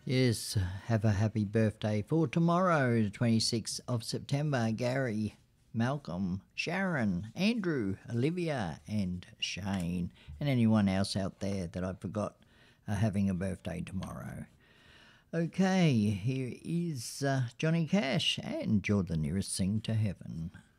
Yes, have a happy birthday for tomorrow, 26th of September, Gary, Malcolm, Sharon, Andrew, Olivia and Shane, and anyone else out there that I forgot are having a birthday tomorrow. Okay, here is Johnny Cash and You're the Nearest Thing to Heaven.